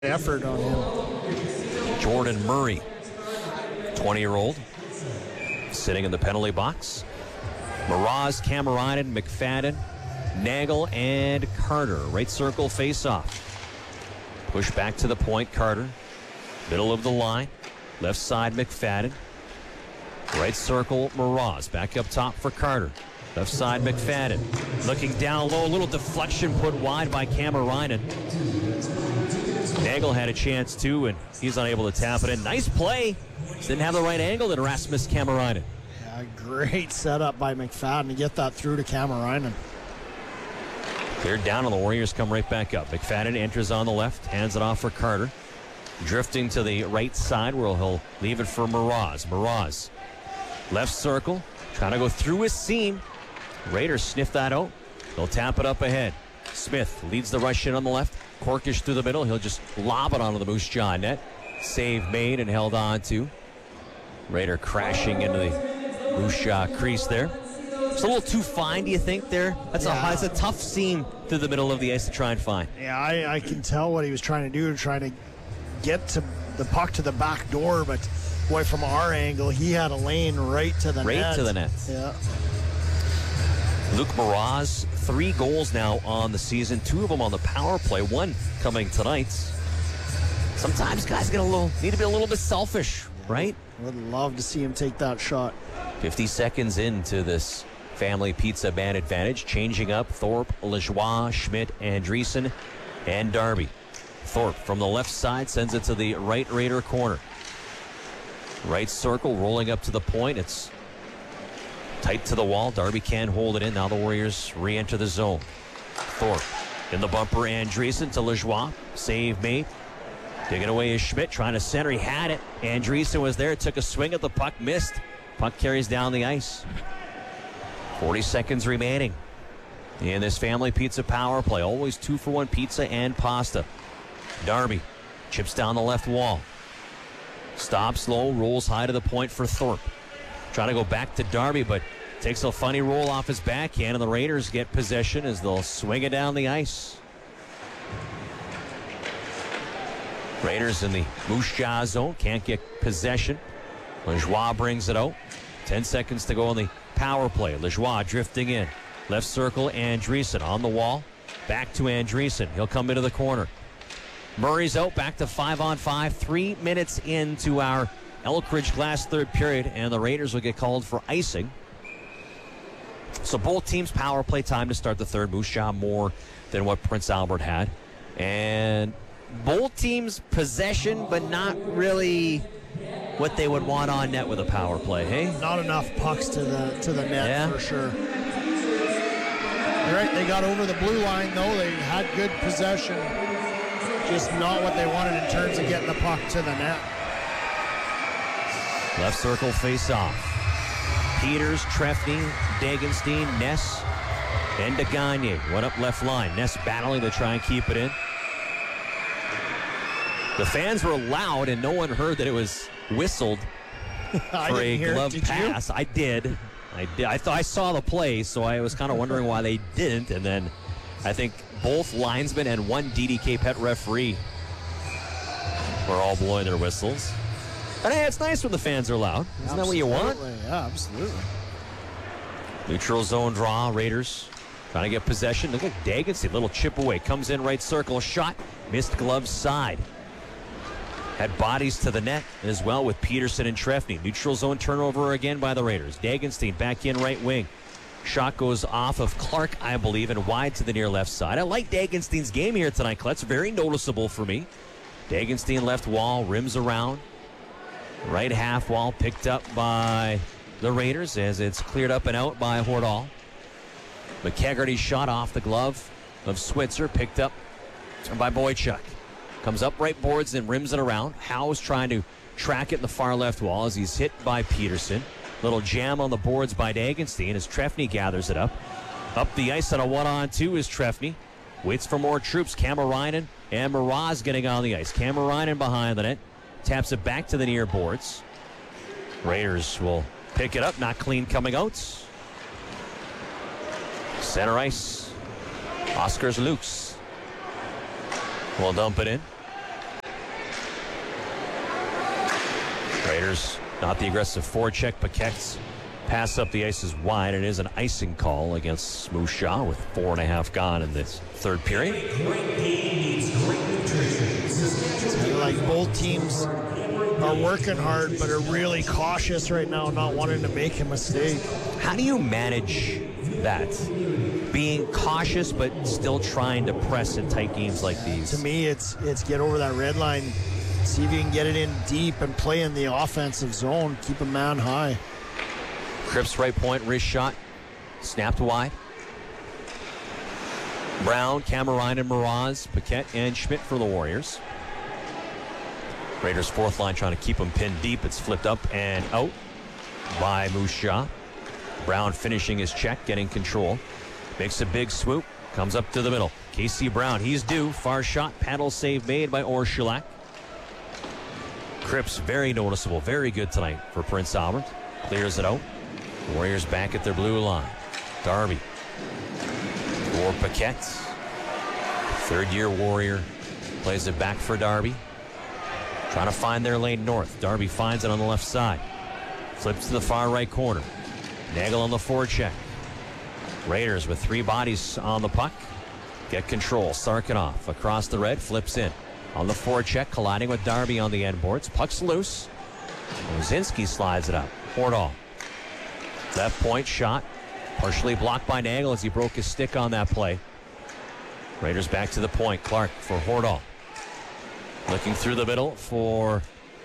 effort on him. Jordan Murray, 20-year-old, sitting in the penalty box. Mraz, Kamarainen, McFadden, Nagel, and Carter. Right circle face-off. Push back to the point, Carter. Middle of the line. Left side, McFadden. Right circle, Mraz. Back up top for Carter. Left side, McFadden. Looking down low. A little deflection put wide by Kamarainen. Nagel had a chance too, and he's unable to tap it in. Nice play. Didn't have the right angle to Rasmus Kamarainen. Yeah, great setup by McFadden to get that through to Kamarainen. Cleared down, and the Warriors come right back up. McFadden enters on the left, hands it off for Carter. Drifting to the right side where he'll leave it for Mraz. Mraz, left circle, trying to go through his seam. Raiders sniff that out. They'll tap it up ahead. Smith leads the rush in on the left. Corkish through the middle. He'll just lob it onto the Moose Jaw net. Save made and held on to. Raider crashing into the Moose Jaw crease there. It's a little too fine, do you think, there? That's a tough seam through the middle of the ice to try and find. Yeah, I can tell what he was trying to do, trying to get to the puck to the back door, but boy, from our angle, he had a lane right to the net. Right to the net. Yeah. Luke Mraz, 3 goals now on the season, 2 of them on the power play, 1 coming tonight. Sometimes guys need to be a little bit selfish, right? Would love to see him take that shot. 50 seconds into this family pizza band advantage, changing up Thorpe, Lajoie, Schmidt, Andreessen, and Darby. Thorpe from the left side sends it to the right Raider corner. Right circle, rolling up to the point. It's tight to the wall. Darby can't hold it in. Now the Warriors re-enter the zone. Thorpe in the bumper. Andreessen to Lajoie. Save made. Digging away is Schmidt. Trying to center. He had it. Andreessen was there. Took a swing at the puck. Missed. Puck carries down the ice. 40 seconds remaining in this family pizza power play. Always 2-for-1 pizza and pasta. Darby chips down the left wall. Stops low. Rolls high to the point for Thorpe. Trying to go back to Darby, but takes a funny roll off his backhand, and the Raiders get possession as they'll swing it down the ice. Raiders in the Moose Jaw zone, can't get possession. Lajoie brings it out. 10 seconds to go on the power play. Lajoie drifting in. Left circle, Andreessen on the wall. Back to Andreessen. He'll come into the corner. Murray's out, back to 5-on-5. 3 minutes into our Elkridge Glass third period, and the Raiders will get called for icing. So both teams power play time to start the third. Moose Jaw more than what Prince Albert had. And both teams possession, but not really what they would want on net with a power play, hey? Not enough pucks to the net, for sure. You're right, they got over the blue line, though. They had good possession. Just not what they wanted in terms of getting the puck to the net. Left circle face-off. Peters, Trefny, Dagenstein, Ness, and Gagne. One up left line. Ness battling to try and keep it in. The fans were loud, and no one heard that it was whistled for a glove pass. I did. I saw the play, so I was kind of wondering why they didn't. And then I think both linesmen and one DDK Pet referee were all blowing their whistles. And hey, it's nice when the fans are loud. Isn't that what you want? Yeah, absolutely. Neutral zone draw. Raiders trying to get possession. Look at Dagenstein. Little chip away. Comes in right circle. Shot. Missed glove side. Had bodies to the net as well with Peterson and Trefny. Neutral zone turnover again by the Raiders. Dagenstein back in right wing. Shot goes off of Clark, I believe, and wide to the near left side. I like Dagenstein's game here tonight, Klutz. Very noticeable for me. Dagenstein left wall. Rims around. Right half wall picked up by the Raiders as it's cleared up and out by Hordal. McKegarty shot off the glove of Switzer, picked up by Boychuk. Comes up right boards and rims it around. Howe's trying to track it in the far left wall as he's hit by Peterson. Little jam on the boards by Dagenstein as Trefny gathers it up. Up the ice on a 1-on-2 is Trefny. Waits for more troops. Kamarainen and Mraz getting on the ice. Kamarainen behind the net. Taps it back to the near boards. Raiders will pick it up. Not clean coming out. Center ice. Oscars Lukes will dump it in. Raiders, not the aggressive forecheck. Paquette's pass up the ice is wide. It is an icing call against Moose Jaw with 4.5 gone in this third period. Like both teams are working hard, but are really cautious right now, not wanting to make a mistake. How do you manage that? Being cautious, but still trying to press in tight games like these. To me, it's get over that red line, see if you can get it in deep and play in the offensive zone, keep a man high. Cripps right point, wrist shot, snapped wide. Brown, Camarine, and Mraz, Paquette, and Schmidt for the Warriors. Raiders' fourth line trying to keep them pinned deep. It's flipped up and out by Moose Jaw. Brown finishing his check, getting control. Makes a big swoop, comes up to the middle. Casey Brown, he's due. Far shot, paddle save made by Orshulak. Cripps, very noticeable, very good tonight for Prince Albert. Clears it out. Warriors back at their blue line. Darby for Paquette. Third-year Warrior plays it back for Darby. Trying to find their lane north. Darby finds it on the left side. Flips to the far right corner. Nagel on the forecheck. Raiders with 3 bodies on the puck. Get control. Sarkanoff across the red. Flips in. On the forecheck, colliding with Darby on the end boards. Puck's loose. Ozinski slides it up. Hordal. Left point shot. Partially blocked by Nagel as he broke his stick on that play. Raiders back to the point. Clark for Hordal. Looking through the middle for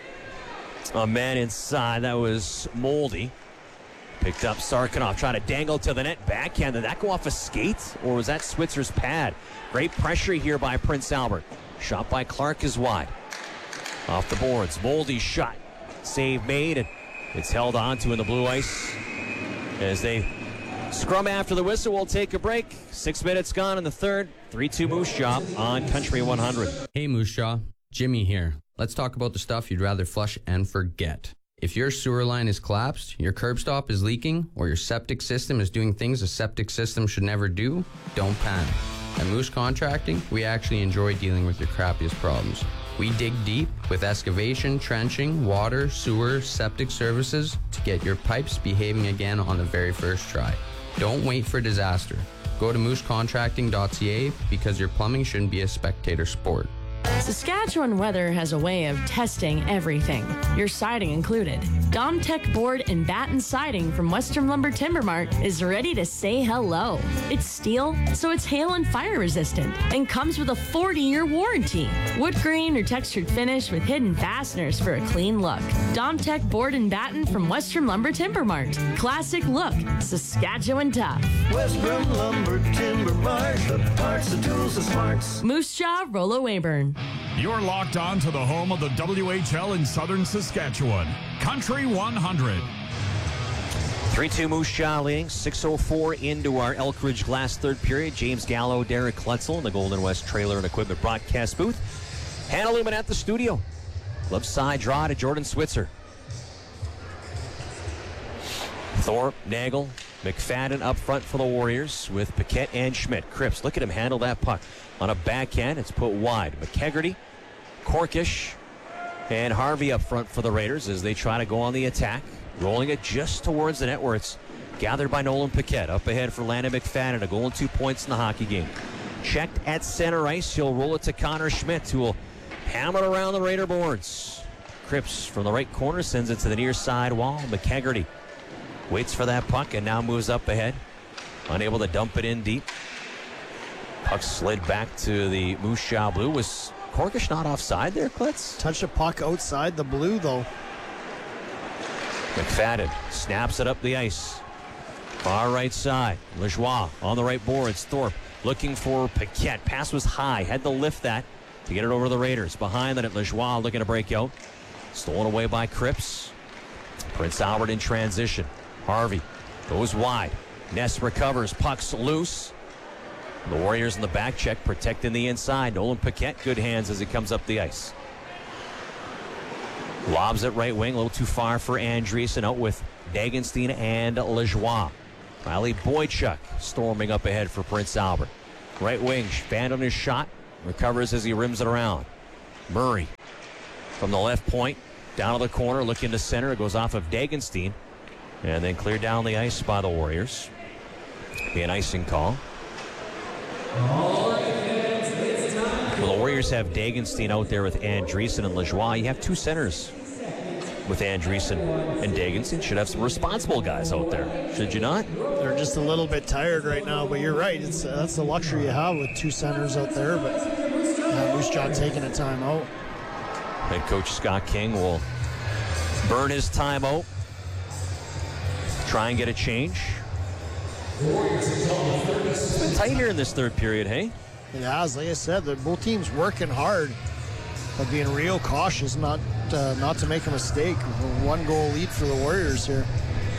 a man inside. That was Moldy. Picked up Sarkanoff, trying to dangle to the net. Backhand. Did that go off a skate, or was that Switzer's pad? Great pressure here by Prince Albert. Shot by Clark is wide. Off the boards. Moldy's shot. Save made, and it's held on to in the blue ice. As they scrum after the whistle, we'll take a break. 6 minutes gone in the third. 3-2 Moose Jaw on Country 100. Hey Moose Jaw, Jimmy here. Let's talk about the stuff you'd rather flush and forget. If your sewer line is collapsed, your curb stop is leaking, or your septic system is doing things a septic system should never do, don't panic. At Moose Contracting, we actually enjoy dealing with your crappiest problems. We dig deep with excavation, trenching, water, sewer, septic services to get your pipes behaving again on the very first try. Don't wait for disaster. Go to moosecontracting.ca because your plumbing shouldn't be a spectator sport. Saskatchewan Weather has a way of testing everything, your siding included. Domtech Board and Batten Siding from Western Lumber Timber Mart is ready to say hello. It's steel, so it's hail and fire resistant, and comes with a 40-year warranty. Wood grain or textured finish with hidden fasteners for a clean look. Domtech Board and Batten from Western Lumber Timber Mart. Classic look, Saskatchewan tough. Western Lumber Timber Mart, the parts, the tools, the smarts. Moose Jaw, Rollo Weyburn. You're locked on to the home of the WHL in southern Saskatchewan. Country 100. 3-2 Moose Jaw leading. 6:04 into our Elkridge Glass third period. James Gallo, Derek Klutzel in the Golden West Trailer and Equipment broadcast booth. Hannah Lumen at the studio. Left side draw to Jordan Switzer. Thorpe, Nagel, McFadden up front for the Warriors with Paquette and Schmidt. Cripps, look at him handle that puck. On a backhand, it's put wide. McKegarty, Korkish, and Harvey up front for the Raiders as they try to go on the attack. Rolling it just towards the net where it's gathered by Nolan Paquette. Up ahead for Landon McFadden, a goal and 2 points in the hockey game. Checked at center ice. He'll roll it to Connor Schmidt, who will ham it around the Raider boards. Cripps from the right corner sends it to the near side wall. McKegarty waits for that puck and now moves up ahead. Unable to dump it in deep. Puck slid back to the Moose Jaw blue. Was Korkish not offside there, Klitz? Touch a puck outside the blue, though. McFadden snaps it up the ice. Far right side. Lajoie on the right boards. Thorpe looking for Paquette. Pass was high. Had to lift that to get it over the Raiders. Behind that at Lajoie looking to break out. Stolen away by Cripps. Prince Albert in transition. Harvey goes wide. Ness recovers. Puck's loose. The Warriors in the back check, protecting the inside. Nolan Paquette, good hands as he comes up the ice. Lobs at right wing, a little too far for Andreessen, out with Dagenstein and Lajoie. Riley Boychuk storming up ahead for Prince Albert. Right wing, fan on his shot, recovers as he rims it around. Murray from the left point, Down to the corner, looking to center. It goes off of Dagenstein. And then cleared down the ice by the Warriors. Be an icing call. Well, the Warriors have Dagenstein out there with Andreessen and Lajoie. You have two centers with Andreessen and Dagenstein. Should have some responsible guys out there, should you not? They're just a little bit tired right now, but you're right. That's the luxury you have with two centers out there. But Moose Jaw taking a timeout. Head coach Scott King will burn his timeout. Try and get a change. It's been tight here in this third period, hey? It has, like I said, both teams working hard, but being real cautious not to make a mistake. One goal lead for the Warriors here.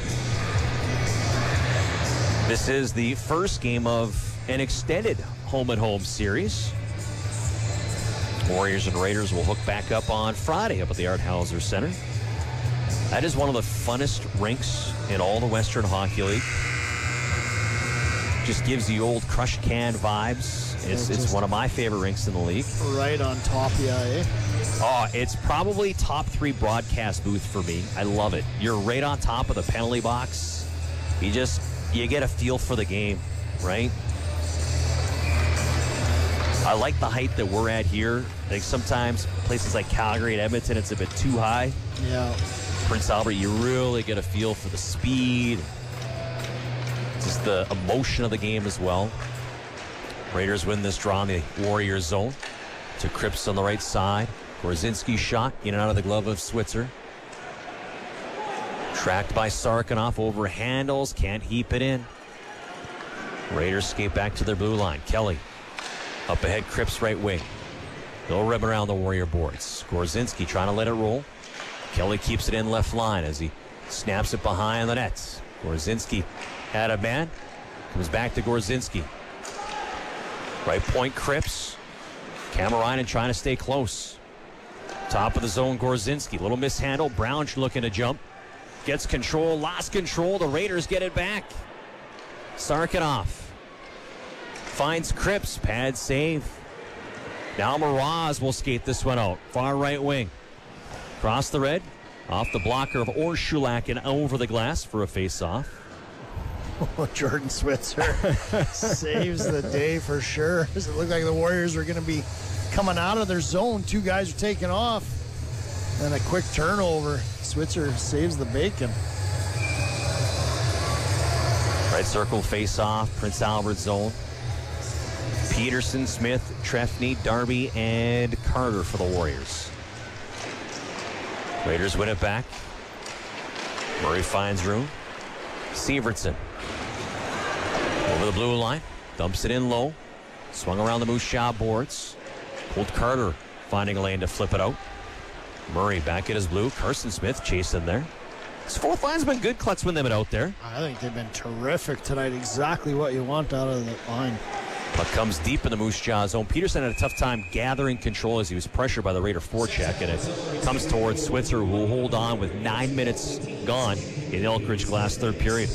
This is the first game of an extended home-and-home series. Warriors and Raiders will hook back up on Friday up at the Art Hauser Center. That is one of the funnest rinks in all the Western Hockey League. Just gives you old crush can vibes. It's one of my favorite rinks in the league. Right on top, yeah, eh? Oh, it's probably top 3 broadcast booth for me. I love it. You're right on top of the penalty box. You get a feel for the game, right? I like the height that we're at here. I think sometimes places like Calgary and Edmonton, it's a bit too high. Yeah. Prince Albert, you really get a feel for the speed, just the emotion of the game as well. Raiders win this draw in the Warriors zone. To Cripps on the right side. Gorzinski shot in and out of the glove of Switzer. Tracked by Sarkanoff over handles, can't heap it in. Raiders skate back to their blue line. Kelly up ahead, Cripps right wing. No rim around the Warrior boards. Gorzinski trying to let it roll. Kelly keeps it in left line as he snaps it behind the net. Gorzinski had a man. Comes back to Gorzinski. Right point, Cripps. Kamarainen trying to stay close. Top of the zone, Gorzinski. Little mishandle. Brown looking to jump. Gets control. Lost control. The Raiders get it back. Sarkanoff finds Cripps. Pad save. Now Miraz will skate this one out. Far right wing. Cross the red. Off the blocker of Orshulak and over the glass for a face-off. Jordan Switzer saves the day for sure. It looked like the Warriors were going to be coming out of their zone. Two guys are taking off. Then a quick turnover. Switzer saves the bacon. Right circle face-off. Prince Albert zone. Peterson, Smith, Trefny, Darby, and Carter for the Warriors. Raiders win it back. Murray finds room. Sievertson over the blue line. Dumps it in low. Swung around the Moose Jaw boards. Pulled Carter, finding a lane to flip it out. Murray back at his blue. Carson Smith chasing there. His fourth line's been good, Klutz, when they've been out there. I think they've been terrific tonight. Exactly what you want out of the line. Puck comes deep in the Moose Jaw zone. Peterson had a tough time gathering control as he was pressured by the Raider forecheck, and it comes towards Switzer, who will hold on with 9 minutes gone in Elkridge Glass third period.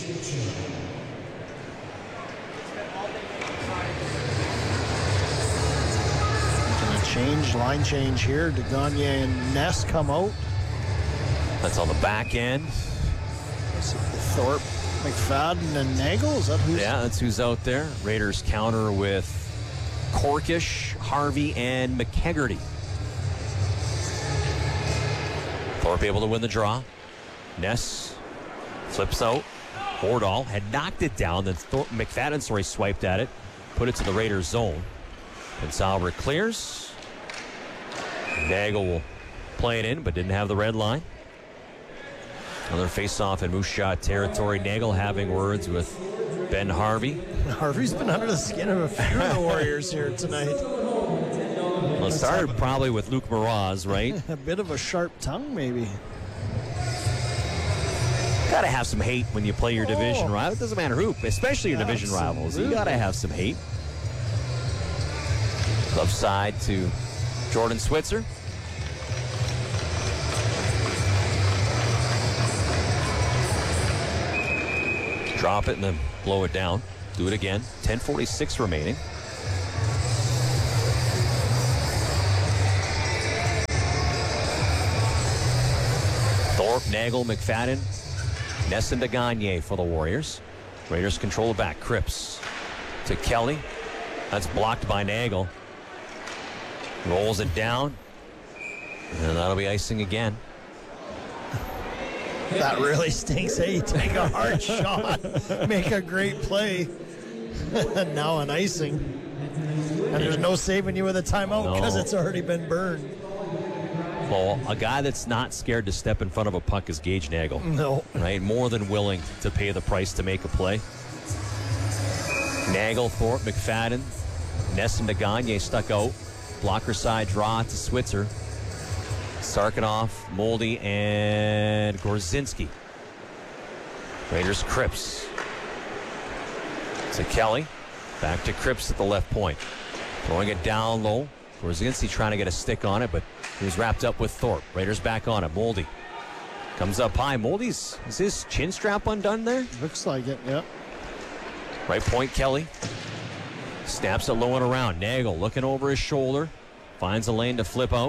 Line change here. DeGagne and Ness come out. That's on the back end. Thorpe, McFadden, and Nagel. Is that who's? Yeah, that's who's out there. Raiders counter with Korkish, Harvey, and McHeggerty. Thorpe able to win the draw. Ness flips out. Bordahl had knocked it down. Then McFadden, swiped at it. Put it to the Raiders zone. And Salbert clears. Nagel will play it in, but didn't have the red line. Another face-off in Moose Jaw territory. Nagel having words with Ben Harvey. Harvey's been under the skin of a few of the Warriors here tonight. Well, it started probably with Luke Miraz, right? A bit of a sharp tongue, maybe. Gotta have some hate when you play your division rival. It doesn't matter who, especially your division rivals. You gotta have some hate. Left side to Jordan Switzer. Drop it and then blow it down. Do it again. 10:46 remaining. Thorpe, Nagel, McFadden, Nesson to Gagne for the Warriors. Raiders control it back. Cripps to Kelly. That's blocked by Nagel. Rolls it down. And that'll be icing again. That really stinks. Hey, you take a hard shot, make a great play. Now an icing. And there's no saving you with a timeout because it's already been burned. Well, a guy that's not scared to step in front of a puck is Gage Nagel. No. Right? More than willing to pay the price to make a play. Nagel, Thorpe, McFadden, Nesson to Gagne stuck out. Blocker side draw to Switzer. Sarkanoff, Moldy, and Gorzinski. Raiders Cripps. To Kelly. Back to Cripps at the left point. Throwing it down low. Gorzinski trying to get a stick on it, but he was wrapped up with Thorpe. Raiders back on it. Moldy comes up high. Moldy's, is his chin strap undone there? Looks like it, yep. Right point, Kelly. Snaps it low and around. Nagel looking over his shoulder. Finds a lane to flip out.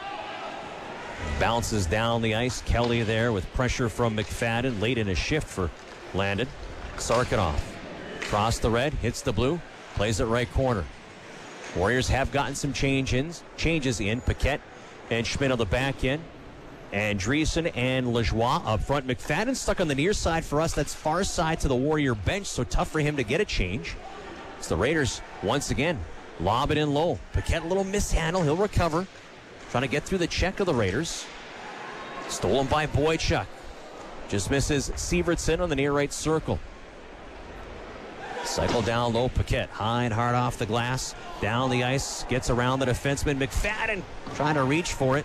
Bounces down the ice. Kelly there with pressure from McFadden. Late in his shift for Landon. Sarkanoff. Cross the red. Hits the blue. Plays it right corner. Warriors have gotten some changes in. Paquette and Schmidt on the back end. Andreessen and Lajoie up front. McFadden stuck on the near side for us. That's far side to the Warrior bench, so tough for him to get a change. It's the Raiders once again. Lob it in low. Paquette a little mishandle. He'll recover. Trying to get through the check of the Raiders. Stolen by Boychuk. Just misses Sievertson on the near right circle. Cycle down low. Paquette high and hard off the glass. Down the ice. Gets around the defenseman. McFadden trying to reach for it.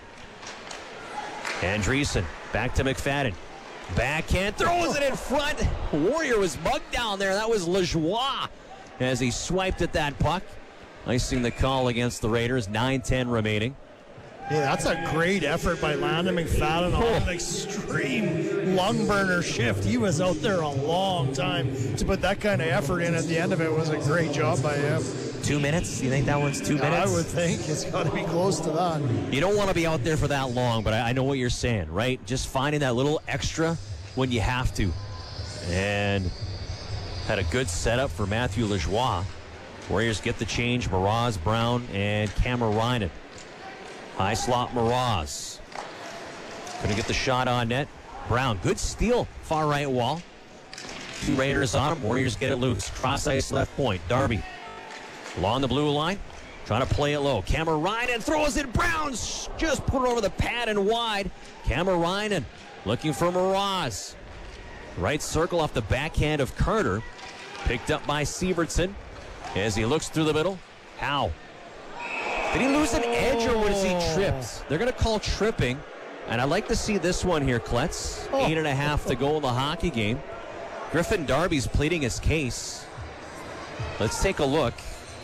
Andreessen back to McFadden. Backhand throws it in front. Warrior was mugged down there. That was Lajoie as he swiped at that puck. Icing the call against the Raiders. 9:10 remaining. Yeah, that's a great effort by Landon McFadden on an extreme lung burner shift. He was out there a long time. To put that kind of effort in at the end of it was a great job by him. 2 minutes? You think that one's 2 minutes? I would think it's got to be close to that. You don't want to be out there for that long, but I know what you're saying, right? Just finding that little extra when you have to. And had a good setup for Matthew Lajoie. Warriors get the change. Mraz, Brown, and Kamarainen. High slot Mraz. Couldn't get the shot on net. Brown, good steal. Far right wall. Two Raiders on him. Warriors get it loose. Cross ice left point. Darby along the blue line. Trying to play it low. Kamarainen throws it. Brown just put it over the pad and wide. Kamarainen looking for Mraz. Right circle off the backhand of Carter. Picked up by Sievertson as he looks through the middle. Howe. Did he lose an edge or was he tripped? They're going to call tripping. And I'd like to see this one here, Klutz. 8.5 to go in the hockey game. Griffin Darby's pleading his case. Let's take a look.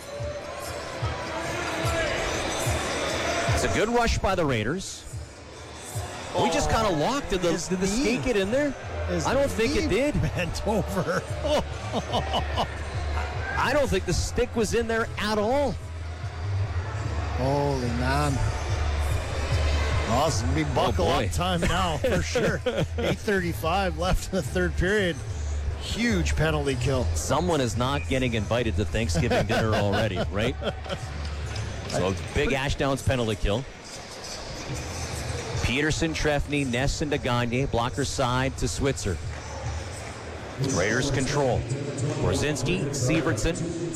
It's a good rush by the Raiders. We just kind of locked. Did the skate get in there? I don't think it did. Bent over. I don't think the stick was in there at all. Holy man. Awesome. Be buckle up time now for sure. 8:35 left in the third period. Huge penalty kill. Someone is not getting invited to Thanksgiving dinner already, right? So big Ashdowns penalty kill. Peterson, Trefny, Nesson to Gagne. Blocker side to Switzer. Raiders control. Gorzinski, Sievertson,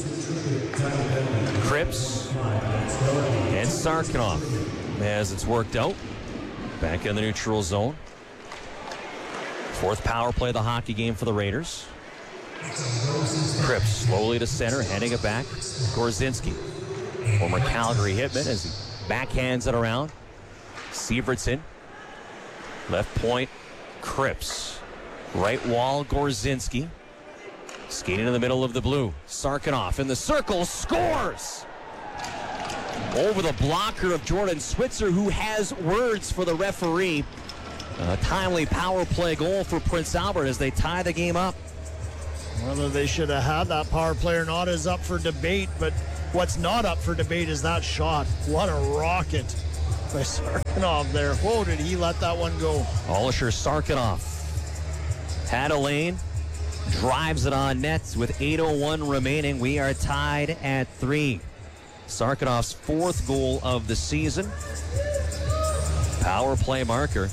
Cripps, and Sarkanoff. As it's worked out. Back in the neutral zone. Fourth power play of the hockey game for the Raiders. Cripps slowly to center, heading it back. Gorzinski, former Calgary Hitman, as he backhands it around. Sievertson, left point, Cripps. Right wall, Gorzinski. Skating in the middle of the blue. Sarkanoff in the circle, scores! Over the blocker of Jordan Switzer, who has words for the referee. A timely power play goal for Prince Albert as they tie the game up. Whether they should have had that power play or not is up for debate, but what's not up for debate is that shot. What a rocket. by Sarkinov there. Whoa, did he let that one go? Olisher Sarkinov had a lane, drives it on net with 8:01 remaining. We are tied at 3. Sarkinov's 4th goal of the season. Power play marker.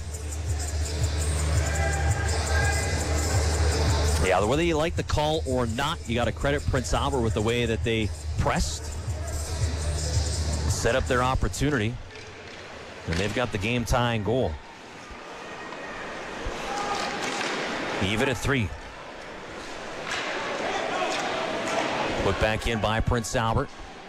Yeah, whether you like the call or not, you got to credit Prince Albert with the way that they pressed, set up their opportunity, and they've got the game-tying goal. Even at 3. Put back in by Prince Albert.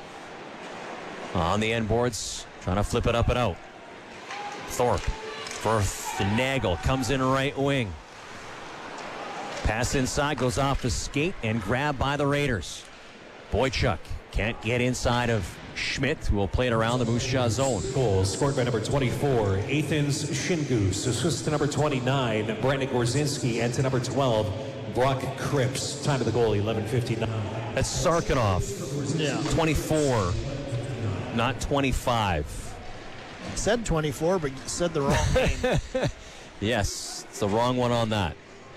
On the end boards, trying to flip it up and out. Thorpe for Nagel, comes in right wing. Pass inside, goes off the skate and grabbed by the Raiders. Boychuk can't get inside of Schmidt, who will play it around the Moose Jaw zone. Goals scored by number 24, Athens Shingus. Assists to number 29, Brandon Gorzinski. And to number 12, Brock Cripps. Time of the goal, 11:59. That's Sarkinov. Yeah. 24, not 25. Said 24, but you said the wrong name. Yes, it's the wrong one on that.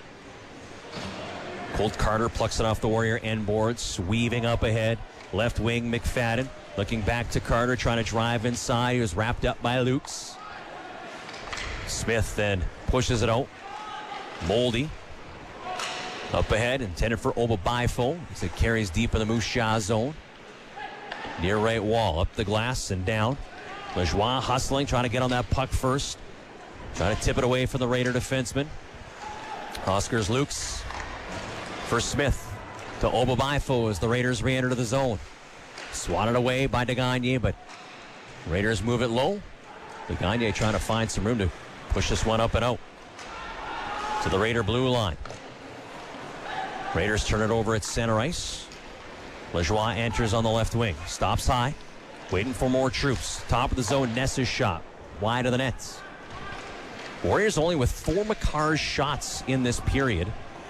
Colt Carter plucks it off the Warrior end boards, weaving up ahead. Left wing, McFadden looking back to Carter, trying to drive inside. He was wrapped up by Lukes. Smith then pushes it out. Moldy up ahead, intended for Obabaifo as it carries deep in the Moose Jaw zone. Near right wall, up the glass and down. Lajoie hustling, trying to get on that puck first. Trying to tip it away from the Raider defenseman. Oscars Lukes for Smith to Obabaifo as the Raiders re-enter the zone. Swatted away by Degagne, but Raiders move it low. Degagne trying to find some room to push this one up and out to the Raider blue line. Raiders turn it over at center ice. Lajoie enters on the left wing. Stops high. Waiting for more troops. Top of the zone, Ness's shot. Wide of the net. Warriors only with 4 Makar shots in this period.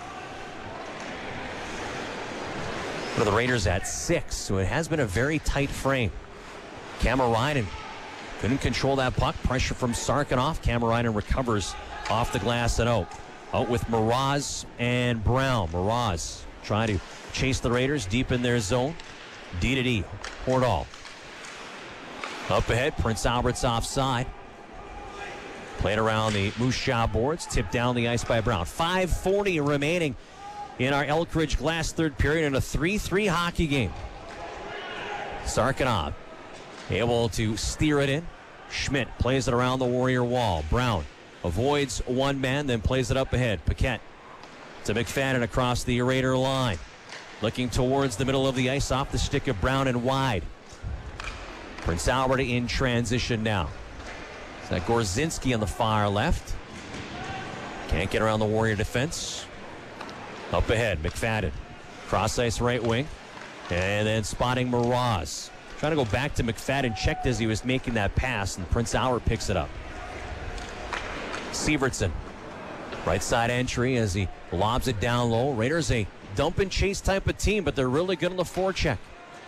But the Raiders at 6, so it has been a very tight frame. Kamarainen couldn't control that puck. Pressure from Sarkinov. Kamarainen recovers off the glass and out. Out with Mraz and Brown. Mraz trying to chase the Raiders deep in their zone. D-to-D. Hordal. Up ahead, Prince Albert's offside. Played around the Moose Jaw boards. Tipped down the ice by Brown. 5:40 remaining in our Elkridge Glass third period in a 3-3 hockey game. Sarkinov able to steer it in. Schmidt plays it around the Warrior wall. Brown avoids one man, then plays it up ahead. Paquette to McFadden across the Raider line. Looking towards the middle of the ice, off the stick of Brown and wide. Prince Albert in transition now. Is that Gorzinski on the far left? Can't get around the Warrior defense. Up ahead, McFadden. Cross ice right wing. And then spotting Mraz. Trying to go back to McFadden. Checked as he was making that pass, and Prince Albert picks it up. Sievertson. Right side entry as he lobs it down low. Raiders a dump and chase type of team, but they're really good on the forecheck.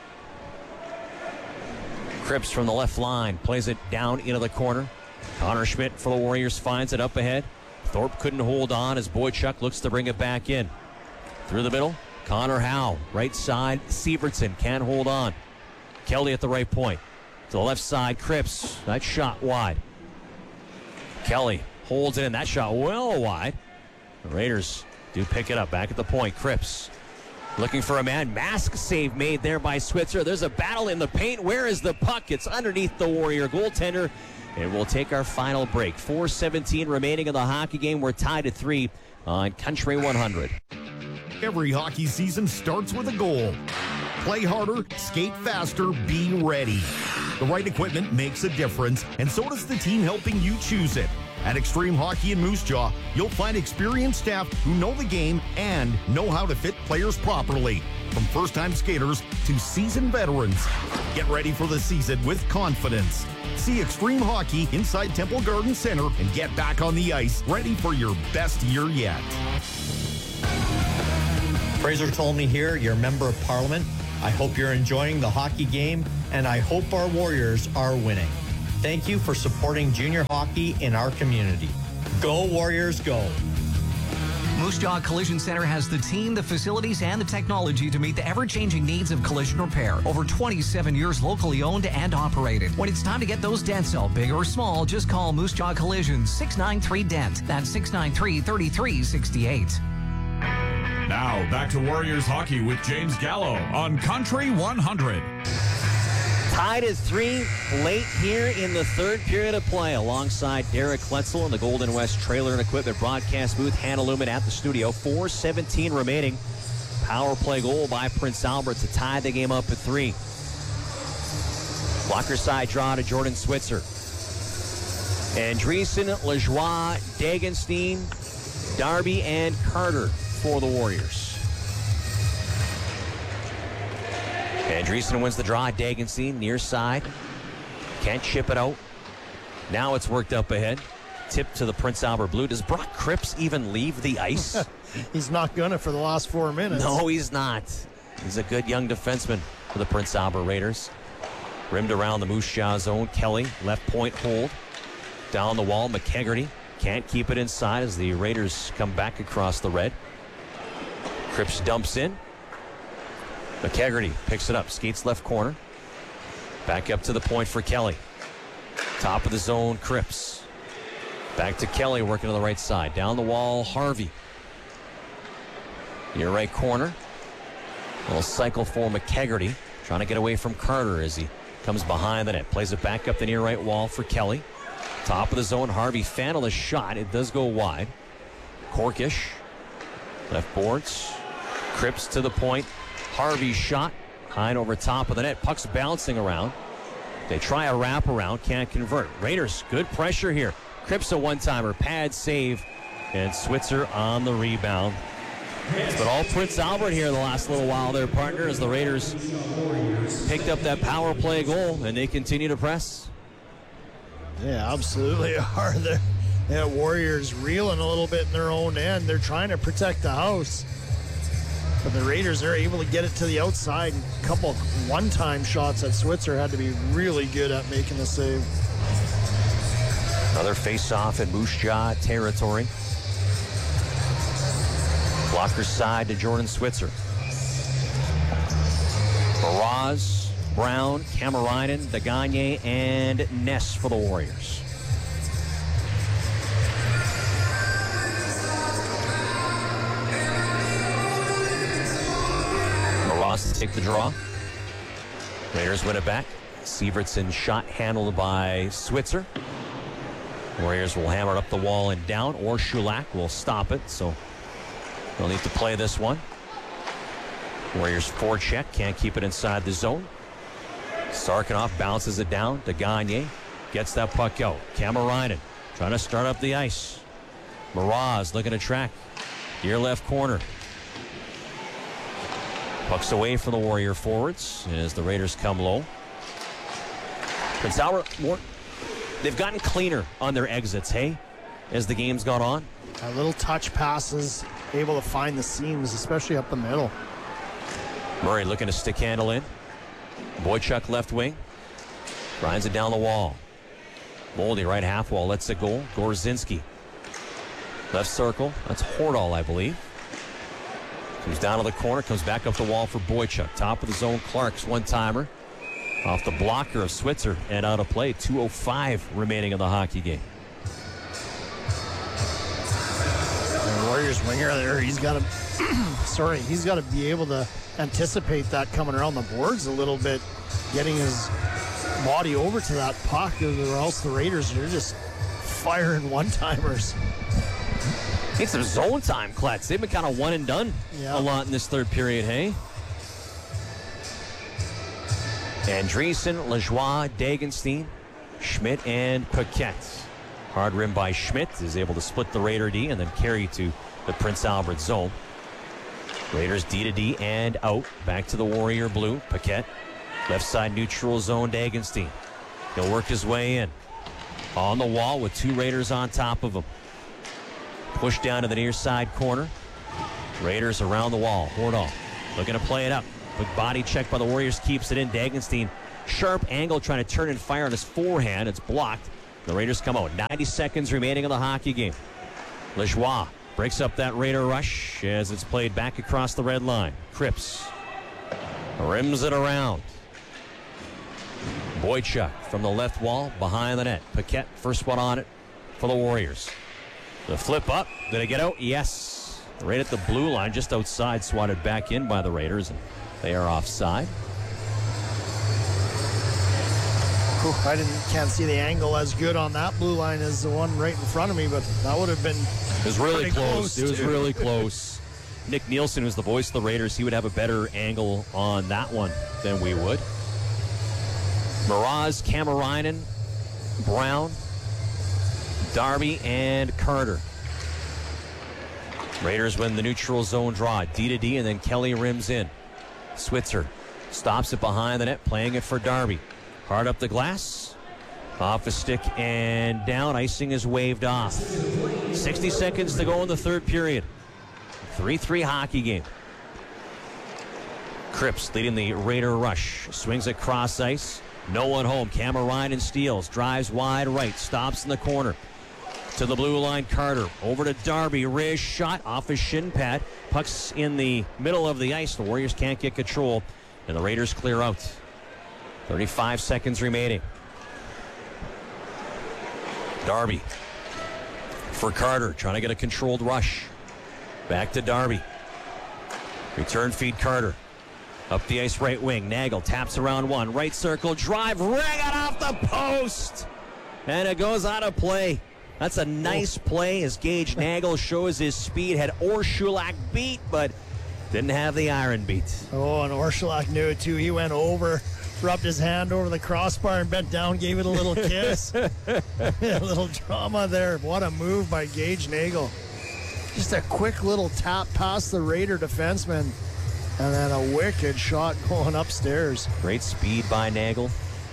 Cripps from the left line plays it down into the corner. Connor Schmidt for the Warriors finds it up ahead. Thorpe couldn't hold on as Boychuk looks to bring it back in. Through the middle, Connor Howe. Right side, Sievertson can't hold on. Kelly at the right point. To the left side, Cripps. That shot wide. Kelly holds it in. That shot well wide. The Raiders do pick it up. Back at the point, Cripps. Looking for a man. Mask save made there by Switzer. There's a battle in the paint. Where is the puck? It's underneath the Warrior goaltender. And we'll take our final break. 4:17 remaining in the hockey game. We're tied at 3 on Country 100. Every hockey season starts with a goal. Play harder, skate faster, be ready. The right equipment makes a difference, and so does the team helping you choose it. At Extreme Hockey in Moose Jaw, you'll find experienced staff who know the game and know how to fit players properly. From first-time skaters to seasoned veterans. Get ready for the season with confidence. See Extreme Hockey inside Temple Garden Center and get back on the ice, ready for your best year yet. Fraser Tolmie here, your Member of Parliament. I hope you're enjoying the hockey game, and I hope our Warriors are winning. Thank you for supporting junior hockey in our community. Go Warriors, go. Moose Jaw Collision Center has the team, the facilities, and the technology to meet the ever-changing needs of collision repair. Over 27 years locally owned and operated. When it's time to get those dents out, big or small, just call Moose Jaw Collision, 693-DENT. That's 693-3368. Now, back to Warriors hockey with James Gallo on Country 100. Tied at 3 late here in the third period of play alongside Derek Kletzel in the Golden West Trailer and Equipment broadcast booth. Hannah Lumen at the studio. 4:17 remaining. Power play goal by Prince Albert to tie the game up at 3. Blocker side draw to Jordan Switzer. Andreessen, Lajoie, Dagenstein, Darby, and Carter for the Warriors. Andreessen wins the draw. Dagenstein near side. Can't chip it out. Now it's worked up ahead. Tip to the Prince Albert Blue. Does Brock Cripps even leave the ice? He's not gonna for the last 4 minutes. No, he's not. He's a good young defenseman for the Prince Albert Raiders. Rimmed around the Moose Jaw zone. Kelly, left point hold. Down the wall, McKegarty can't keep it inside as the Raiders come back across the red. Cripps dumps in. McKegarty picks it up, skates left corner. Back up to the point for Kelly. Top of the zone, Cripps. Back to Kelly, working on the right side. Down the wall, Harvey. Near right corner. A little cycle for McKegarty. Trying to get away from Carter as he comes behind the net. Plays it back up the near right wall for Kelly. Top of the zone, Harvey Fannel a shot. It does go wide. Corkish. Left boards. Cripps to the point. Harvey's shot. High over top of the net. Puck's bouncing around. They try a wraparound. Can't convert. Raiders, good pressure here. Cripps a one-timer. Pad save. And Switzer on the rebound. It's been all Prince Albert here the last little while, their partner, as the Raiders picked up that power play goal, and they continue to press. Yeah, absolutely are. The Warriors reeling a little bit in their own end. They're trying to protect the house. But the Raiders are able to get it to the outside. A couple one-time shots that Switzer had to be really good at making the save. Another face-off in Moose Jaw territory. Blocker side to Jordan Switzer. Baraz, Brown, Kamarainen, Degagné, and Ness for the Warriors. Baraz to take the draw. Raiders win it back. Sievertson shot handled by Switzer. Warriors will hammer it up the wall and down, or Shulak will stop it, so they'll need to play this one. Warriors forecheck, can't keep it inside the zone. Sarkanoff bounces it down. Degagné gets that puck out. Kamarainen trying to start up the ice. Miraz looking to track. Near left corner. Puck's away from the Warrior forwards as the Raiders come low. Prince Albert, they've gotten cleaner on their exits, hey, as the game's gone on. Little touch passes, able to find the seams, especially up the middle. Murray looking to stick handle in. Boychuk left wing. Grinds it down the wall. Moldy right half wall, lets it go. Gorzinski. Left circle. That's Hordal, I believe. Comes down to the corner, comes back up the wall for Boychuk. Top of the zone, Clark's one-timer. Off the blocker of Switzer and out of play. 2:05 remaining in the hockey game. The Warriors winger there, he's got to be able to anticipate that coming around the boards a little bit, getting his body over to that puck, or else the Raiders are just firing one-timers. Need some zone time, Kletz. They've been kind of one and done a lot in this third period, hey? Andreessen, Lajoie, Dagenstein, Schmidt, and Paquette. Hard rim by Schmidt is able to split the Raider D and then carry to the Prince Albert zone. Raiders D to D and out. Back to the Warrior blue. Paquette. Left side neutral zone, Dagenstein. He'll work his way in. On the wall with two Raiders on top of him. Push down to the near side corner. Raiders around the wall. Hordal looking to play it up. Quick body check by the Warriors, keeps it in. Dagenstein Sharp angle trying to turn and fire on his forehand. It's blocked. The Raiders come out. 90 seconds remaining in the hockey game. Lajoie breaks up that Raider rush as it's played back across the red line. Cripps rims it around. Boychuk from the left wall behind the net. Paquette first one on it for the Warriors. The flip up. Did it get out? Yes. Right at the blue line, just outside, swatted back in by the Raiders, and they are offside. I can't see the angle as good on that blue line as the one right in front of me, but that would have been. It was really close. It was really close. Nick Nielsen, who's the voice of the Raiders, he would have a better angle on that one than we would. Mraz, Kamarainen, Brown, Darby, and Carter. Raiders win the neutral zone draw. D to D, and then Kelly rims in. Switzer stops it behind the net, playing it for Darby. Hard up the glass. Off the stick and down. Icing is waved off. 60 seconds to go in the third period. 3-3 hockey game. Cripps leading the Raider rush. Swings across ice. No one home. Kamarainen steals. Drives wide right. Stops in the corner. To the blue line, Carter. Over to Darby. Wrist shot off his shin pad. Puck's in the middle of the ice. The Warriors can't get control, and the Raiders clear out. 35 seconds remaining. Darby for Carter, trying to get a controlled rush. Back to Darby. Return feed Carter. Up the ice right wing. Nagel taps around one. Right circle drive. Ring it off the post. And it goes out of play. That's a nice play as Gage Nagel shows his speed. Had Orshulak beat, but didn't have the iron beat. Oh, and Orshulak knew it too. He went over, rubbed his hand over the crossbar and bent down, gave it a little kiss. A little drama there. What a move by Gage Nagel. Just a quick little tap past the Raider defenseman, and then a wicked shot going upstairs. Great speed by Nagel.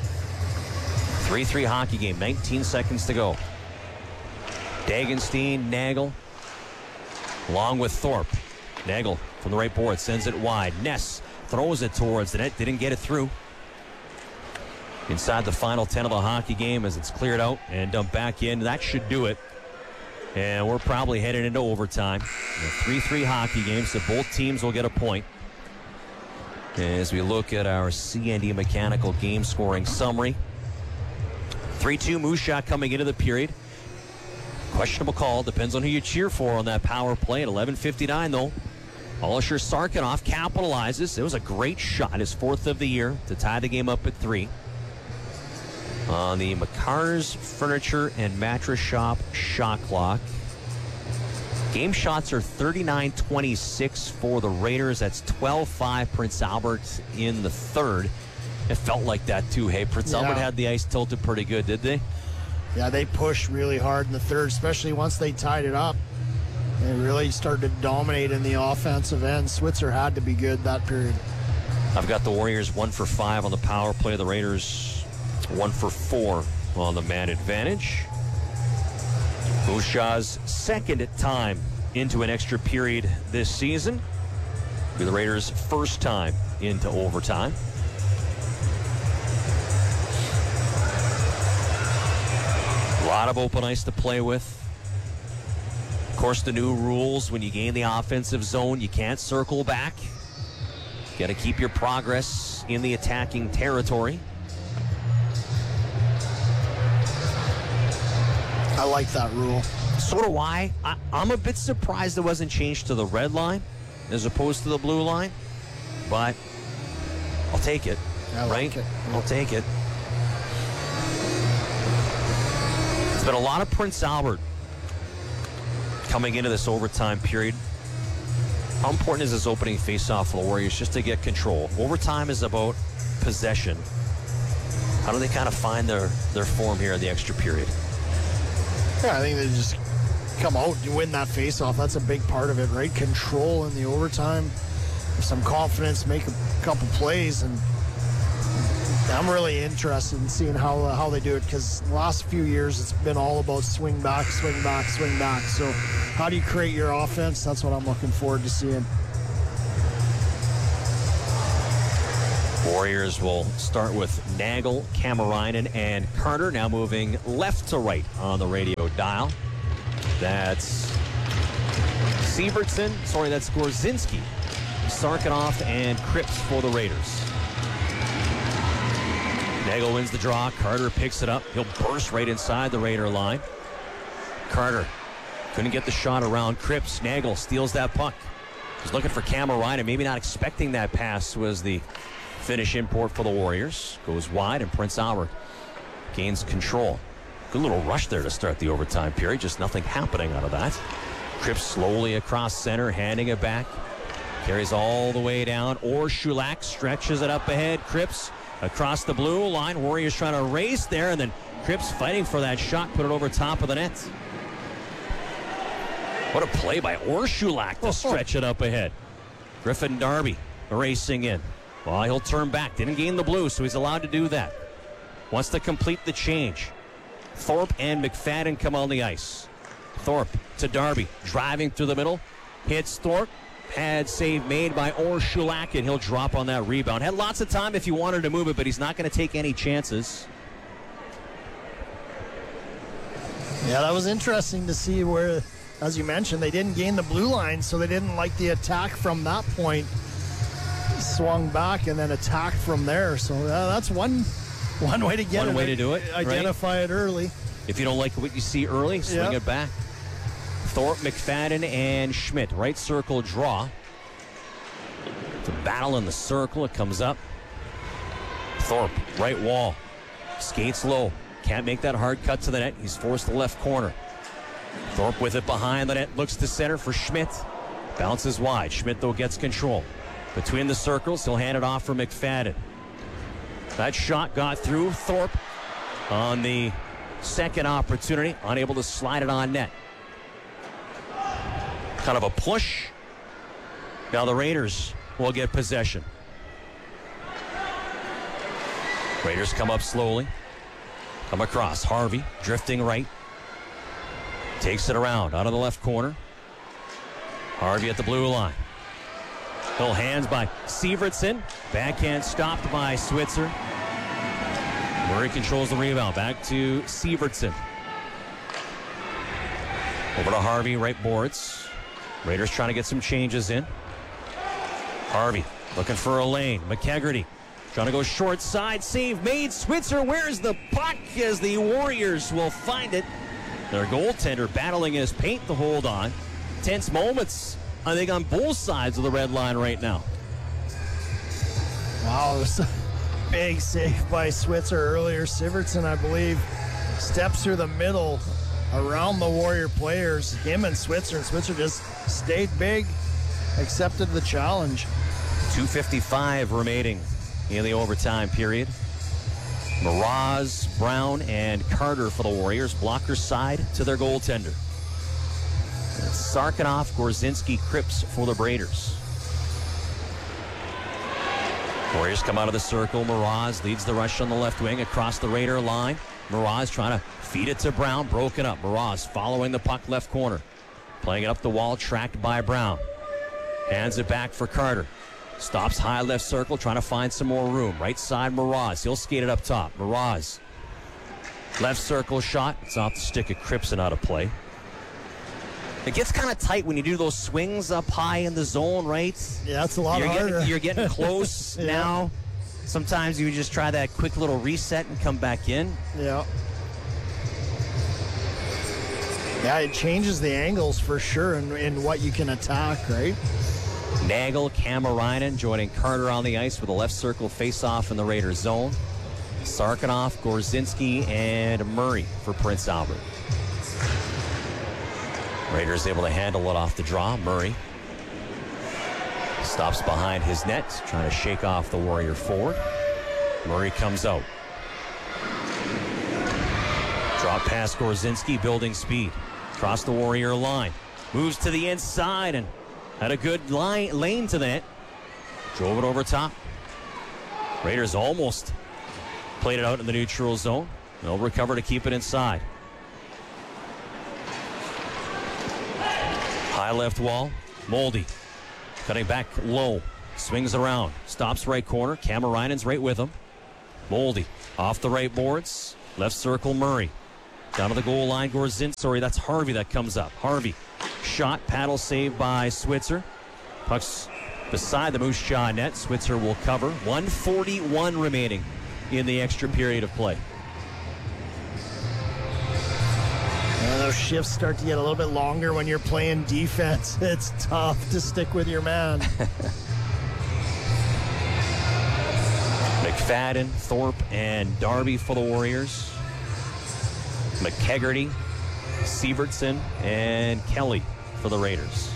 3-3 hockey game, 19 seconds to go. Dagenstein, Nagel, along with Thorpe. Nagel from the right board sends it wide. Ness throws it towards the net, didn't get it through. Inside the final 10 of the hockey game as it's cleared out and dumped back in. That should do it. And we're probably headed into overtime. A 3-3 hockey game, so both teams will get a point. As we look at our CND Mechanical game scoring summary. 3-2 Moose Jaw coming into the period. Questionable call. Depends on who you cheer for on that power play. At 11:59, though, Alisher Sarkanoff capitalizes. It was a great shot, his fourth of the year, to tie the game up at 3. On the McCarr's Furniture and Mattress Shop shot clock. Game shots are 39-26 for the Raiders. That's 12-5 Prince Albert in the third. It felt like that, too. Hey, Prince Albert had the ice tilted pretty good, did they? Yeah, they pushed really hard in the third, especially once they tied it up. They really started to dominate in the offensive end. Switzer had to be good that period. I've got the Warriors 1 for 5 on the power play. The Raiders 1 for 4 on the man advantage. Moose Jaw's second time into an extra period this season. It'll be the Raiders' first time into overtime. A lot of open ice to play with. Of course, the new rules, when you gain the offensive zone, you can't circle back. You got to keep your progress in the attacking territory. I like that rule. So do I. I'm a bit surprised it wasn't changed to the red line as opposed to the blue line, but I'll take it. I like it. I'll take it. It's been a lot of Prince Albert coming into this overtime period. How important is this opening faceoff for the Warriors just to get control? Overtime is about possession. How do they kind of find their form here in the extra period? Yeah, I think they just come out and win that faceoff. That's a big part of it, right? Control in the overtime, some confidence, make a couple plays, and I'm really interested in seeing how they do it, because the last few years it's been all about swing back, swing back, swing back. So how do you create your offense? That's what I'm looking forward to seeing. Warriors will start with Nagel, Kamarainen, and Carter. Now moving left to right on the radio dial. That's that's Gorzinski, Sarkanoff, and Cripps for the Raiders. Nagel wins the draw. Carter picks it up. He'll burst right inside the Raider line. Carter couldn't get the shot around Cripps. Nagel steals that puck. He's looking for Kamarainen. Maybe not expecting that pass was the Finnish import for the Warriors. Goes wide, and Prince Albert gains control. Good little rush there to start the overtime period. Just nothing happening out of that. Cripps slowly across center, handing it back. Carries all the way down. Orshulak stretches it up ahead. Cripps across the blue line. Warriors trying to race there, and then Cripps fighting for that shot. Put it over top of the net. What a play by Orshulak to stretch it up ahead. Griffin Darby racing in. Well, he'll turn back. Didn't gain the blue, so he's allowed to do that. Wants to complete the change. Thorpe and McFadden come on the ice. Thorpe to Darby. Driving through the middle. Hits Thorpe. Pad save made by Orshulak, and he'll drop on that rebound. Had lots of time if he wanted to move it, but he's not going to take any chances. Yeah, that was interesting to see where, as you mentioned, they didn't gain the blue line, so they didn't like the attack from that point. Swung back and then attacked from there. So that's one way to get it. One way to do it. Identify it early. If you don't like what you see early, swing it back. Thorpe, McFadden, and Schmidt. Right circle draw. It's a battle in the circle. It comes up. Thorpe, right wall. Skates low. Can't make that hard cut to the net. He's forced to the left corner. Thorpe with it behind the net. Looks to center for Schmidt. Bounces wide. Schmidt, though, gets control. Between the circles, he'll hand it off for McFadden. That shot got through. Thorpe on the second opportunity, unable to slide it on net. Kind of a push. Now the Raiders will get possession. Raiders come up slowly. Come across. Harvey drifting right. Takes it around out of the left corner. Harvey at the blue line. Little hands by Sievertson. Backhand stopped by Switzer. Murray controls the rebound. Back to Sievertson. Over to Harvey, right boards. Raiders trying to get some changes in. Harvey looking for a lane. McKegarty trying to go short side. Save made. Switzer, where's the puck as the Warriors will find it? Their goaltender battling his paint to hold on. Tense moments, I think, on both sides of the red line right now. Wow, it was a big save by Switzer earlier. Sievertson, I believe, steps through the middle around the Warrior players. Him and Switzer just stayed big, accepted the challenge. 2:55 remaining in the overtime period. Mraz, Brown, and Carter for the Warriors. Blocker side to their goaltender. Sarkanoff, Gorzinski, Cripps for the Raiders. Warriors come out of the circle. Mraz leads the rush on the left wing across the Raider line. Mraz trying to feed it to Brown. Broken up. Mraz following the puck left corner. Playing it up the wall, tracked by Brown. Hands it back for Carter. Stops high left circle, trying to find some more room. Right side, Mraz. He'll skate it up top. Mraz. Left circle shot. It's off the stick of Cripps and out of play. It gets kind of tight when you do those swings up high in the zone, right? Yeah, that's a lot harder. You're getting close now. Sometimes you just try that quick little reset and come back in. Yeah. Yeah, it changes the angles for sure in what you can attack, right? Nagel, Kamarainen joining Carter on the ice with a left circle face-off in the Raiders zone. Sarkanoff, Gorzinski, and Murray for Prince Albert. Raiders able to handle it off the draw. Murray stops behind his net, trying to shake off the Warrior forward. Murray comes out. Drop pass Gorzinski, building speed. Across the Warrior line. Moves to the inside and had a good lane to the net. Drove it over top. Raiders almost played it out in the neutral zone. They'll recover to keep it inside. High left wall. Moldy cutting back low. swings around, stops right corner. Kamarainen's right with him. Moldy off the right boards. Left circle, Murray. Down to the goal line, Sorry, that's Harvey that comes up. Harvey, shot, paddle save by Switzer. Puck's beside the Moose Jaw net. Switzer will cover. 1:41 remaining in the extra period of play. And those shifts start to get a little bit longer when you're playing defense. It's tough to stick with your man. McFadden, Thorpe, and Darby for the Warriors. McKegarty, Sievertson, and Kelly for the Raiders.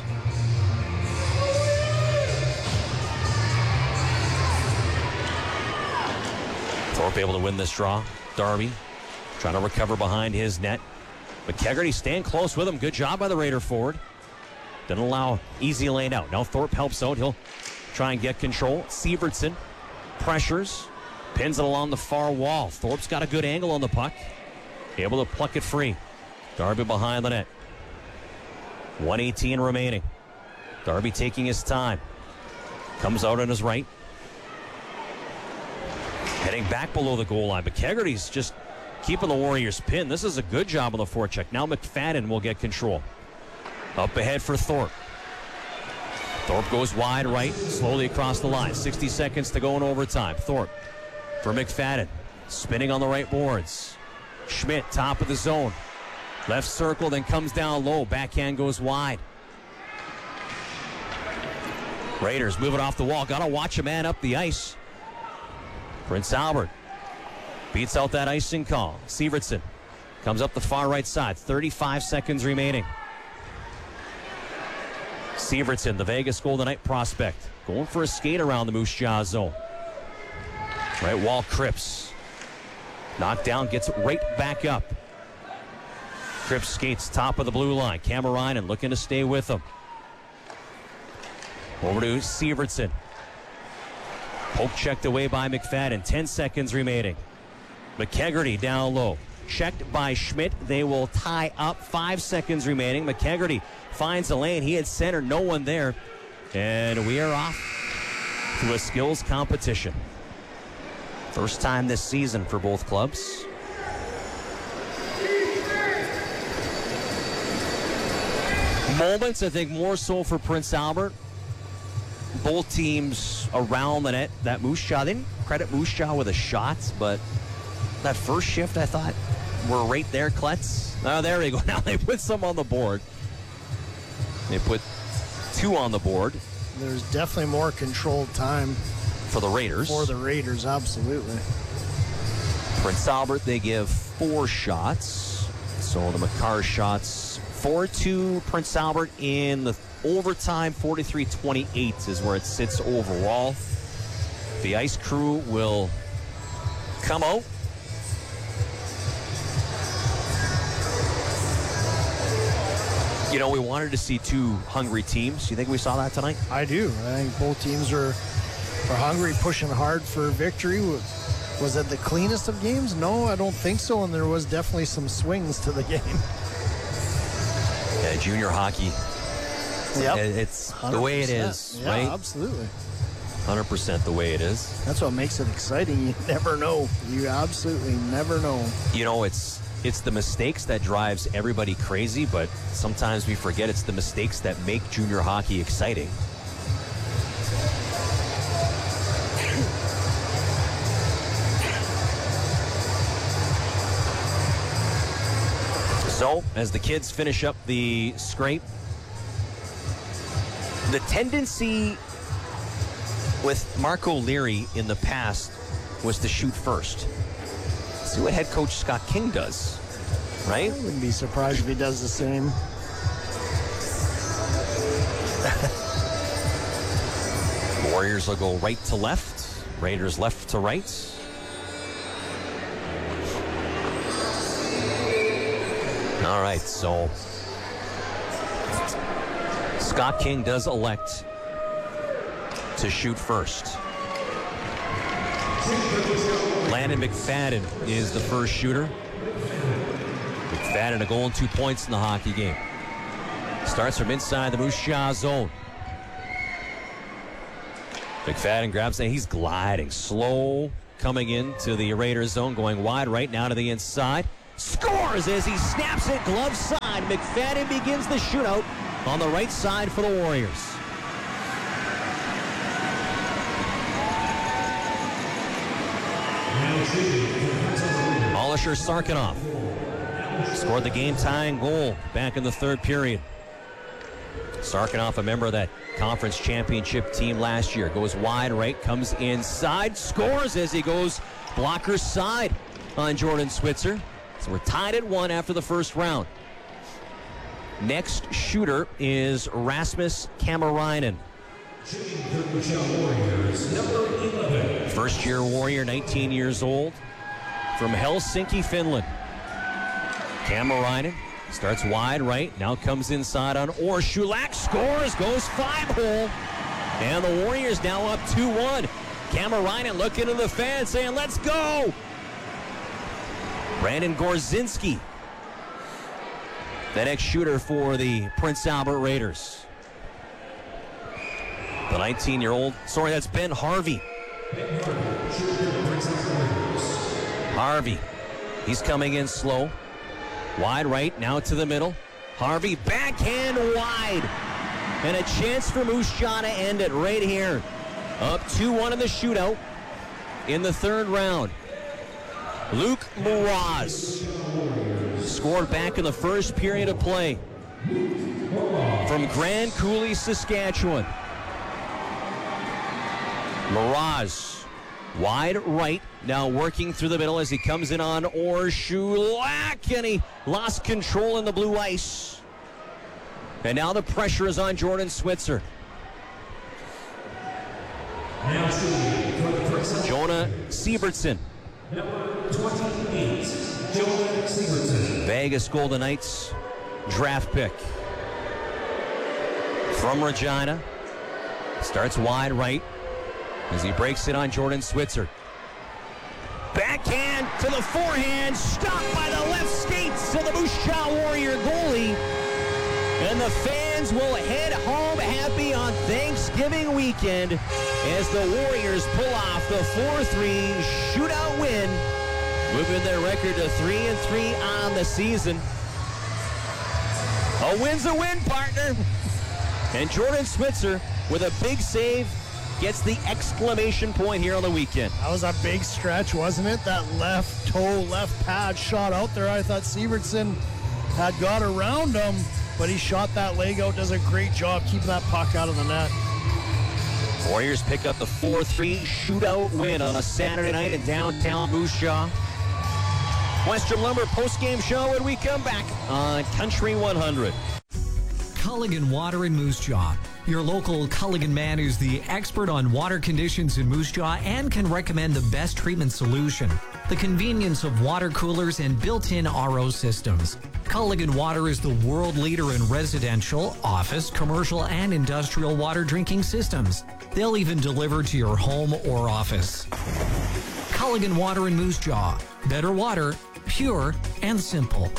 Thorpe able to win this draw. Darby trying to recover behind his net. McKegarty staying close with him. Good job by the Raider forward. Didn't allow easy lane out. Now Thorpe helps out. He'll try and get control. Sievertson pressures, pins it along the far wall. Thorpe's got a good angle on the puck. Able to pluck it free. Darby behind the net. 1:18 remaining. Darby taking his time. Comes out on his right. Heading back below the goal line. But McKegarty's just keeping the Warriors pinned. This is a good job on the forecheck. Now McFadden will get control. Up ahead for Thorpe. Thorpe goes wide right, slowly across the line. 60 seconds to go in overtime. Thorpe for McFadden. Spinning on the right boards. Schmidt, top of the zone. Left circle, then comes down low. Backhand goes wide. Raiders move it off the wall. Got to watch a man up the ice. Prince Albert beats out that icing call. Sievertson comes up the far right side. 35 seconds remaining. Sievertson, the Vegas Golden Knight prospect, going for a skate around the Moose Jaw zone. Right wall, Cripps. Knocked down, gets right back up. Cripps skates top of the blue line. Kamarainen looking to stay with him. Over to Sievertson. Poke checked away by McFadden. 10 seconds remaining. McKegarty down low. Checked by Schmidt. They will tie up. 5 seconds remaining. McKegarty finds a lane. He had center. No one there. And we are off to a skills competition. First time this season for both clubs. Moments, I think, more so for Prince Albert. Both teams around the net. That Moose Jaw, they didn't credit Moose Jaw with a shot, but that first shift, I thought, were right there, Klutz. Oh, there we go. Now they put some on the board. They put 2 on the board. There's definitely more controlled time. For the Raiders. For the Raiders, absolutely. Prince Albert, they give 4 shots. So the Makar shots 4-2 Prince Albert in the overtime. 43-28 is where it sits overall. The ice crew will come out. You know, we wanted to see 2 hungry teams. You think we saw that tonight? I do. I think both teams are hungry, pushing hard for victory. Was it the cleanest of games? No, I don't think so. And there was definitely some swings to the game. Yeah, junior hockey. Yep. It's the way it is, yeah, right? Absolutely. 100% the way it is. That's what makes it exciting. You never know. You absolutely never know. You know, it's the mistakes that drives everybody crazy, but sometimes we forget it's the mistakes that make junior hockey exciting. So, as the kids finish up the scrape, the tendency with Mark O'Leary in the past was to shoot first. See what head coach Scott King does, right? I wouldn't be surprised if he does the same. Warriors will go right to left, Raiders left to right. All right, so Scott King does elect to shoot first. Landon McFadden is the first shooter. McFadden a goal and 2 points in the hockey game. Starts from inside the Moose Jaw zone. McFadden grabs it. He's gliding. Slow coming into the Raiders zone. Going wide right now to the inside. Scores as he snaps it glove side. McFadden begins the shootout on the right side for the Warriors. Alisher Sarkanoff scored the game-tying goal back in the third period. Sarkanoff, a member of that conference championship team last year, goes wide right, comes inside, scores as he goes blocker side on Jordan Switzer. So we're tied at 1 after the first round. Next shooter is Rasmus Kamarainen. First-year Warrior, 19 years old, from Helsinki, Finland. Kamarainen starts wide right, now comes inside on Orshulak, scores, goes 5-hole, and the Warriors now up 2-1. Kamarainen looking to the fans saying, let's go! Brandon Gorzinski, the next shooter for the Prince Albert Raiders. The 19-year-old, that's Ben Harvey. Harvey, he's coming in slow. Wide right, now to the middle. Harvey, backhand wide. And a chance for Moose Jaw to end it right here. Up 2-1 in the shootout in the third round. Luke Mraz scored back in the first period of play from Grand Coulee, Saskatchewan. Mraz, wide right, now working through the middle as he comes in on Orshulak, and he lost control in the blue ice. And now the pressure is on Jordan Switzer. Jonah Siebertson. Number 28, Jonah Siebertson. Vegas Golden Knights draft pick. From Regina. Starts wide right as he breaks it on Jordan Switzer. Backhand to the forehand, stopped by the left skates of the Moose Jaw Warrior goalie. And the fans will head home happy on Thanksgiving weekend as the Warriors pull off the 4-3 shootout win, moving their record to 3-3 on the season. A win's a win, partner. And Jordan Switzer, with a big save, gets the exclamation point here on the weekend. That was a big stretch, wasn't it? That left toe, left pad shot out there. I thought Siebertson had got around him, but he shot that leg out, does a great job keeping that puck out of the net. Warriors pick up the 4-3 shootout win on a Saturday night in downtown Moose Jaw. Western Lumber postgame show when we come back on Country 100. Culligan Water in Moose Jaw. Your local Culligan man is the expert on water conditions in Moose Jaw and can recommend the best treatment solution. The convenience of water coolers and built-in RO systems. Culligan Water is the world leader in residential, office, commercial, and industrial water drinking systems. They'll even deliver to your home or office. Culligan Water in Moose Jaw. Better water, pure and simple.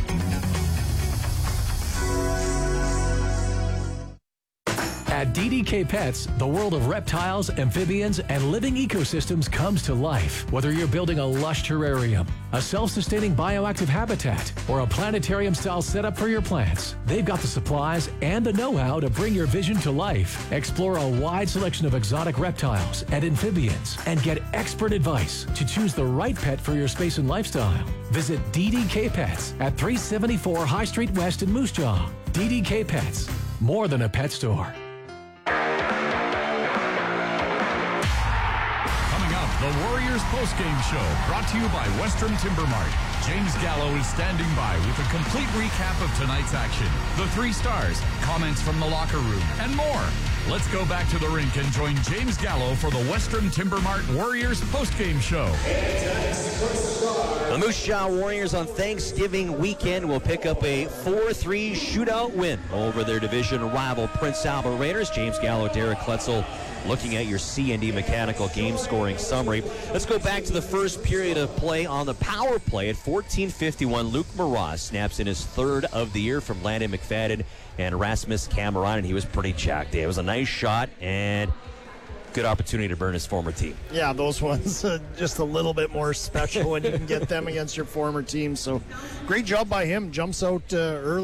At DDK Pets, the world of reptiles, amphibians, and living ecosystems comes to life. Whether you're building a lush terrarium, a self-sustaining bioactive habitat, or a planetarium-style setup for your plants, they've got the supplies and the know-how to bring your vision to life. Explore a wide selection of exotic reptiles and amphibians and get expert advice to choose the right pet for your space and lifestyle. Visit DDK Pets at 374 High Street West in Moose Jaw. DDK Pets, more than a pet store. The Warriors postgame show brought to you by Western Timber Mart. James Gallo is standing by with a complete recap of tonight's action, the 3 stars, comments from the locker room, and more. Let's go back to the rink and join James Gallo for the Western Timber Mart Warriors postgame show. The Moose Jaw Warriors on Thanksgiving weekend will pick up a 4-3 shootout win over their division rival Prince Albert Raiders. James Gallo, Derek Klutzel looking at your C&D Mechanical game scoring summary. Let's go back to the first period of play on the power play at 14:51. Luke Mraz snaps in his 3rd of the year from Landon McFadden and Rasmus Kamarainen. He was pretty jacked. It was a nice shot, and good opportunity to burn his former team. Yeah, those ones just a little bit more special when you can get them against your former team. So great job by him. Jumps out early.